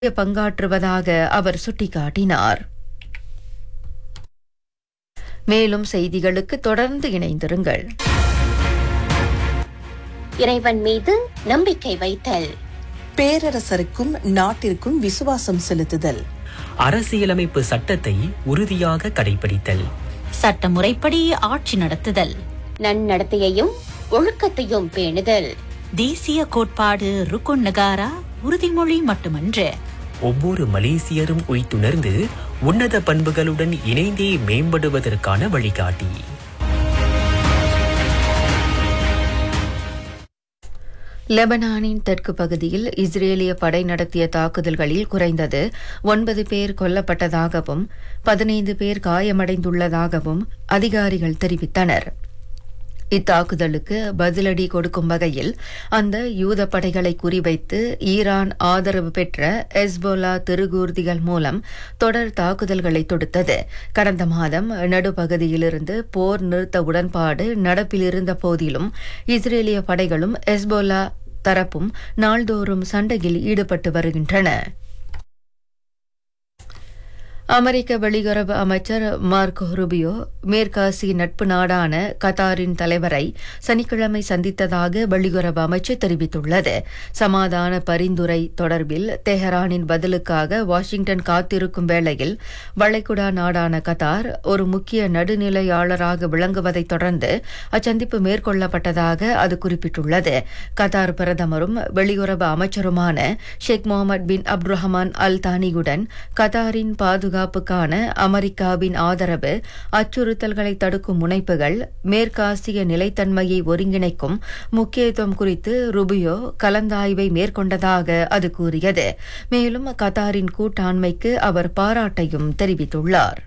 பங்காற்றுவதாக அவர் சுட்டிக்காட்டினார். மேலும் செய்திகளுக்கு தொடர்ந்து இணைந்திருங்கள். இறைவன் மீது நம்பிக்கை வைத்தல், பேரரசருக்கும் நாட்டிற்கும் விசுவாசம் செலுத்துதல், அரசியலமைப்பு சட்டத்தை உறுதியாக கடைபிடித்தல், சட்டமுறைப்படி ஆட்சி நடத்துதல், நன்னடத்தையையும் ஒழுக்கத்தையும் பேணுதல், தேசிய கோட்பாடு ருக்குன் நகாரா உறுதிமொழி மட்டுமன்று, ஒவ்வொரு மலேசியரும் உய்த்துணர்ந்து உன்னத பண்புகளுடன் இணைந்தே மேம்படுவதற்கான வழிகாட்டி. லெபனானின் தெற்கு பகுதியில் இஸ்ரேலிய படை நடத்திய தாக்குதல்களில் குறைந்தது 9 பேர் கொல்லப்பட்டதாகவும் 15 பேர் காயமடைந்துள்ளதாகவும் அதிகாரிகள் தெரிவித்தனர். இத்தாக்குதலுக்கு பதிலடி கொடுக்கும் வகையில் அந்த யூத படைகளை குறிவைத்து ஈரான் ஆதரவு பெற்ற ஹெஸ்போலா திருகூர்திகள் மூலம் தொடர் தாக்குதல்களை தொடுத்தது. கடந்த மாதம் நடுப்பகுதியிலிருந்து போர் நிறுத்த உடன்பாடு நடப்பில் இருந்த போதிலும் இஸ்ரேலிய படைகளும் ஹெஸ்போலா தரப்பும் நாள்தோறும் சண்டையில் ஈடுபட்டு வருகின்றன. அமெரிக்க வெளியுறவு அமைச்சர் மார்க்கோ ரூபியோ மேற்காசிய நட்பு நாடான கத்தாரின் தலைவரை சனிக்கிழமை சந்தித்ததாக வெளியுறவு அமைச்சு தெரிவித்துள்ளது. சமாதான பரிந்துரை தொடர்பில் தெஹரானின் பதிலுக்காக வாஷிங்டன் காத்திருக்கும் வேளையில் வளைகுடா நாடான கத்தார் ஒரு முக்கிய நடுநிலையாளராக விளங்குவதைத் தொடர்ந்து அச்சந்திப்பு மேற்கொள்ளப்பட்டதாக அது குறிப்பிட்டுள்ளது. கத்தார் பிரதமரும் வெளியுறவு அமைச்சருமான ஷேக் முகமது பின் அப்துரஹ்மான் அல் தானியுடன் கத்தாரின் பாதுகாப்புக்கான அமெரிக்காவின் ஆதரவு, அச்சுறுத்தல்களை தடுக்கும் முனைப்புகள், மேற்காசிய நிலைத்தன்மையை ஒருங்கிணைக்கும் முக்கியத்துவம் குறித்து ரூபியோ கலந்தாய்வை மேற்கொண்டதாக அது கூறியது. மேலும் கத்தாரின் கூட்டாண்மைக்கு அவர் பாராட்டையும் தெரிவித்துள்ளார்.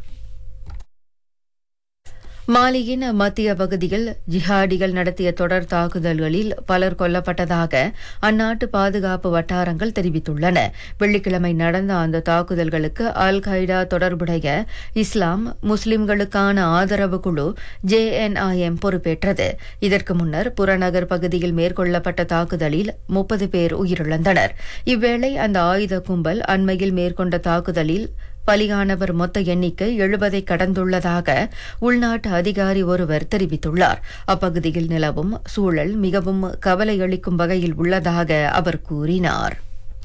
மாலியின் மத்திய பகுதியில் ஜிஹாடிகள் நடத்திய தொடர் தாக்குதல்களில் பலர் கொல்லப்பட்டதாக அந்நாட்டு பாதுகாப்பு வட்டாரங்கள் தெரிவித்துள்ளன. வெள்ளிக்கிழமை நடந்த அந்த தாக்குதல்களுக்கு அல் qaeda தொடர்புடைய இஸ்லாம் முஸ்லிம்களுக்கான ஆதரவு குழு JNIM பொறுப்பேற்றது. இதற்கு முன்னர் புறநகர் பகுதியில் மேற்கொள்ளப்பட்ட தாக்குதலில் 30 பேர் உயிரிழந்தனர். இவ்வேளை அந்த ஆயுத கும்பல் அண்மையில் மேற்கொண்ட தாக்குதலில் பலியானவர் மொத்த எண்ணிக்கை 70 கடந்துள்ளதாக உள்நாட்டு அதிகாரி ஒருவர் தெரிவித்துள்ளார். அப்பகுதியில் நிலவும் சூழல் மிகவும் கவலையளிக்கும் வகையில் உள்ளதாக அவர் கூறினார்.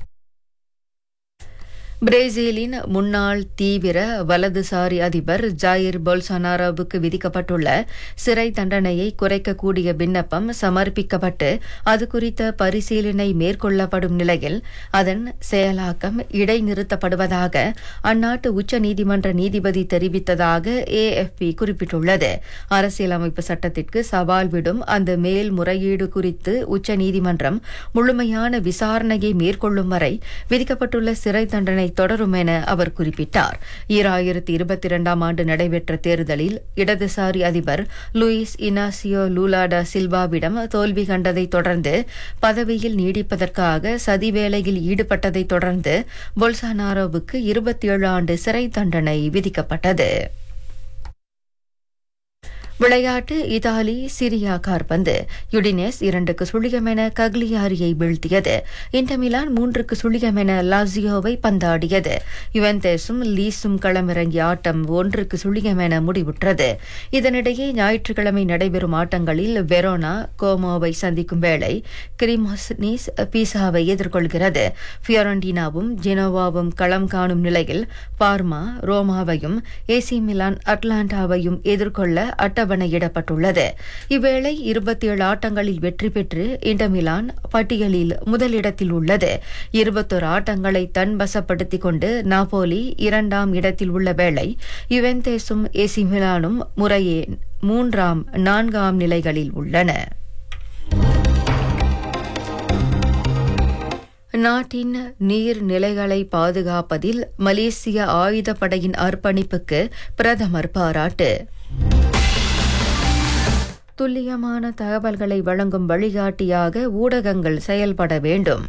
பிரேசிலின் முன்னாள் தீவிர வலதுசாரி அதிபர் ஜாயிர் போல்சனாரோவுக்கு விதிக்கப்பட்டுள்ள சிறை தண்டனையை குறைக்கக்கூடிய விண்ணப்பம் சமர்ப்பிக்கப்பட்டு அது குறித்த பரிசீலனை மேற்கொள்ளப்படும் நிலையில் அதன் செயலாக்கம் இடைநிறுத்தப்படுவதாக அந்நாட்டு உச்ச நீதிமன்ற நீதிபதி தெரிவித்ததாக AFP குறிப்பிட்டுள்ளது. அரசியலமைப்பு சட்டத்திற்கு சவால் விடும் அந்த மேல்முறையீடு குறித்து உச்ச நீதிமன்றம் முழுமையான விசாரணையை மேற்கொள்ளும் வரை விதிக்கப்பட்டுள்ள சிறை தண்டனை தொடரும் என அவர் குறிப்பிட்டார். 2022 ஆண்டு நடைபெற்ற தேர்தலில் இடதுசாரி அதிபர் லூயிஸ் இனாசியோ லூலா டா சில்வாவிடம் தோல்வி கண்டதை தொடர்ந்து பதவியில் நீடிப்பதற்காக சதி வேலையில் ஈடுபட்டதை தொடர்ந்து போல்சனாரோவுக்கு 27 ஆண்டு சிறை தண்டனை விதிக்கப்பட்டது. விளையாட்டு. இத்தாலி சிரியா காற்பந்து யுடினெஸ் 2-0 என கக்லியாரியை வீழ்த்தியது. Inter Milan 3-0 லாசியோவை பந்தாடியது. யுவென்டஸும் லீஸும் களமிறங்கிய ஆட்டம் 1-0 என முடிவுற்றது. இதனிடையே ஞாயிற்றுக்கிழமை நடைபெறும் ஆட்டங்களில் வெரோனா கோமோவை சந்திக்கும் வேளை கிரிமோஸ்னிஸ் பீசாவை எதிர்கொள்கிறது. ஃபியோரண்டினாவும் ஜெனோவாவும் களம் காணும் நிலையில் பார்மா ரோமாவையும் AC மிலான் அட்லாண்டாவையும் எதிர்கொள்ள அட்டவணையிடப்பட்டுள்ளது. இவ்வேளை 27 ஆட்டங்களில் வெற்றி பெற்று இன்டர் மிலான் பட்டியலில் முதலிடத்தில் உள்ளது. 21 ஆட்டங்களை தன்வசப்படுத்திக் கொண்டு நாப்போலி 2ஆம் இடத்தில் உள்ள வேளை யுவென்டஸும் AC மிலானும் முறையே 3ஆம் 4ஆம் நிலைகளில் உள்ளன. நாட்டின் நீர்நிலைகளை பாதுகாப்பதில் மலேசிய ஆயுதப்படையின் அர்ப்பணிப்புக்கு பிரதமர் பாராட்டு. துல்லியமான தகவல்களை வழங்கும் வழிகாட்டியாக ஊடகங்கள் செயல்பட வேண்டும்.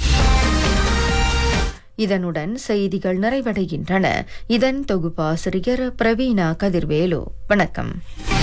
இதனுடன் செய்திகள் நிறைவடைகின்றன. இதன் தொகுப்பாசிரியர் பிரவீணா கதிர்வேலு. வணக்கம்.